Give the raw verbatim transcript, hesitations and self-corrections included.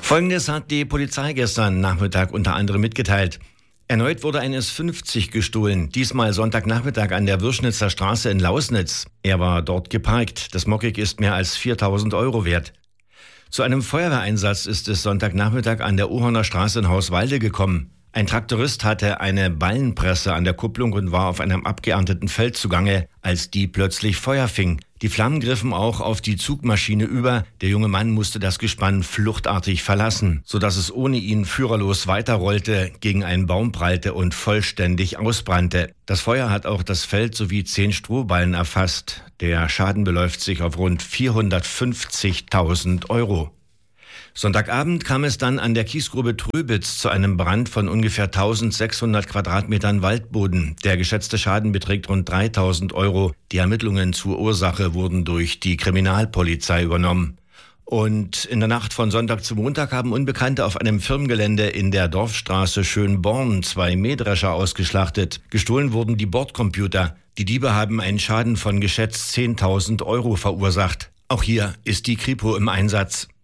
Folgendes hat die Polizei gestern Nachmittag unter anderem mitgeteilt. Erneut wurde ein S fünfzig gestohlen, diesmal Sonntagnachmittag an der Würschnitzer Straße in Lausnitz. Er war dort geparkt. Das Mokik ist mehr als viertausend Euro wert. Zu einem Feuerwehreinsatz ist es Sonntagnachmittag an der Uhorner Straße in Hauswalde gekommen. Ein Traktorist hatte eine Ballenpresse an der Kupplung und war auf einem abgeernteten Feld zugange, als die plötzlich Feuer fing. Die Flammen griffen auch auf die Zugmaschine über. Der junge Mann musste das Gespann fluchtartig verlassen, sodass es ohne ihn führerlos weiterrollte, gegen einen Baum prallte und vollständig ausbrannte. Das Feuer hat auch das Feld sowie zehn Strohballen erfasst. Der Schaden beläuft sich auf rund vierhundertfünfzigtausend Euro. Sonntagabend kam es dann an der Kiesgrube Tröbitz zu einem Brand von ungefähr eintausendsechshundert Quadratmetern Waldboden. Der geschätzte Schaden beträgt rund dreitausend Euro. Die Ermittlungen zur Ursache wurden durch die Kriminalpolizei übernommen. Und in der Nacht von Sonntag zu Montag haben Unbekannte auf einem Firmengelände in der Dorfstraße Schönborn zwei Mähdrescher ausgeschlachtet. Gestohlen wurden die Bordcomputer. Die Diebe haben einen Schaden von geschätzt zehntausend Euro verursacht. Auch hier ist die Kripo im Einsatz.